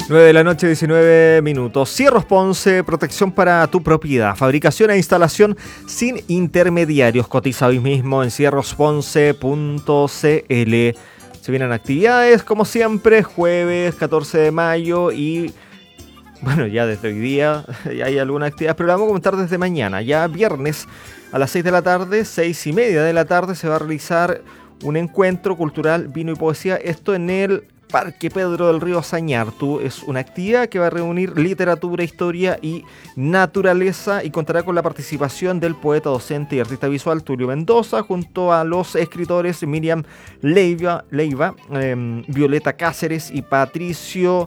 9 de la noche, 19 minutos. Cierros Ponce, protección para tu propiedad. Fabricación e instalación sin intermediarios. Cotiza hoy mismo en cierrosponce.cl. Se vienen actividades, como siempre, jueves 14 de mayo y... Bueno, ya desde hoy día ya hay alguna actividad, pero la vamos a comentar desde mañana. Ya viernes a las 6 de la tarde, 6:30 de la tarde, se va a realizar un encuentro cultural, vino y poesía. Esto en el Parque Pedro del Río Sañartu. Es una actividad que va a reunir literatura, historia y naturaleza y contará con la participación del poeta, docente y artista visual Tulio Mendoza, junto a los escritores Miriam Leiva, Violeta Cáceres y Patricio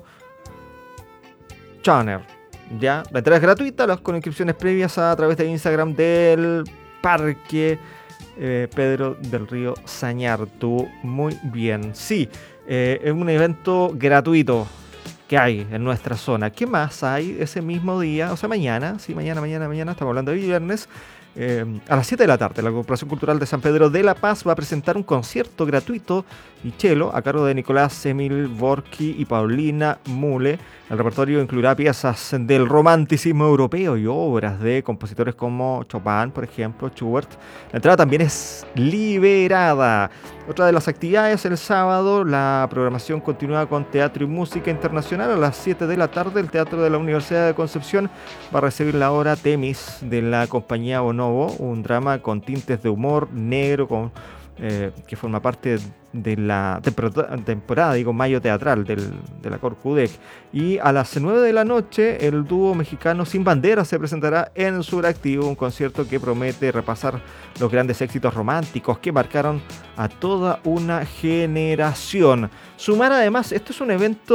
Chauner. Ya, la entrada es gratuita, con inscripciones previas a través de Instagram del Parque Pedro del Río Sañartu. Muy bien, sí, es un evento gratuito que hay en nuestra zona. ¿Qué más hay ese mismo día? O sea, mañana, sí, mañana, estamos hablando de viernes. A las 7 de la tarde, la Corporación Cultural de San Pedro de la Paz va a presentar un concierto gratuito y cello a cargo de Nicolás Emil Borki y Paulina Mule. El repertorio incluirá piezas del romanticismo europeo y obras de compositores como Chopin, por ejemplo, Schubert. La entrada también es liberada. Otra de las actividades, el sábado, la programación continúa con teatro y música internacional. A las 7 de la tarde, el Teatro de la Universidad de Concepción va a recibir la obra Temis de la compañía Bonobo, un drama con tintes de humor negro que forma parte de la temporada, Mayo Teatral de la Corcudec. Y a las 9 de la noche, el dúo mexicano Sin Bandera se presentará en Suractivo, un concierto que promete repasar los grandes éxitos románticos que marcaron a toda una generación. Sumar además, esto es un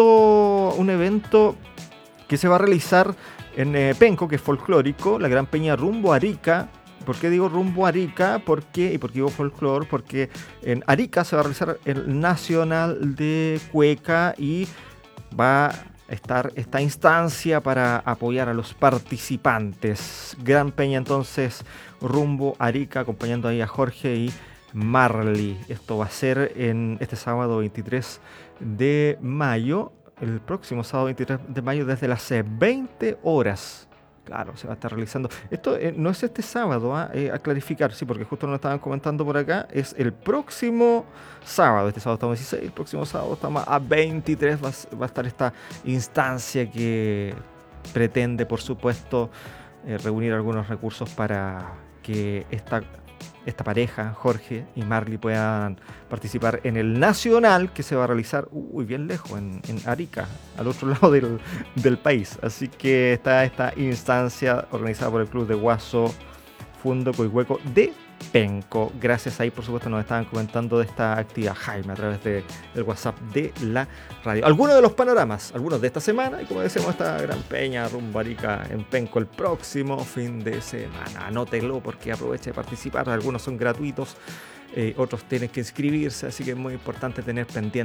evento que se va a realizar en Penco, que es folclórico, la Gran Peña rumbo a Arica. ¿Por qué digo rumbo a Arica? ¿Por qué digo folclore? Porque en Arica se va a realizar el Nacional de Cueca y va a estar esta instancia para apoyar a los participantes. Gran Peña entonces rumbo a Arica, acompañando ahí a Jorge y Marley. Esto va a ser en este sábado 23 de mayo, el próximo sábado 23 de mayo desde las 20 horas. Claro, se va a estar realizando. Esto no es este sábado, a clarificar, sí, porque justo nos estaban comentando por acá. Es el próximo sábado. Este sábado estamos a 16, el próximo sábado estamos a 23. Va a estar esta instancia que pretende, por supuesto, reunir algunos recursos para que esta pareja, Jorge y Marley, puedan participar en el Nacional que se va a realizar bien lejos, en Arica, al otro lado del país. Así que está esta instancia organizada por el Club de Guaso Fundo Coihueco de Penco. Gracias, ahí por supuesto nos estaban comentando de esta actividad Jaime a través del WhatsApp de la radio. Algunos de los panoramas, algunos de esta semana, y como decíamos, esta Gran Peña rumbo a Arica en Penco el próximo fin de semana. Anótelo porque aproveche de participar. Algunos son gratuitos, otros tienen que inscribirse, así que es muy importante tener pendiente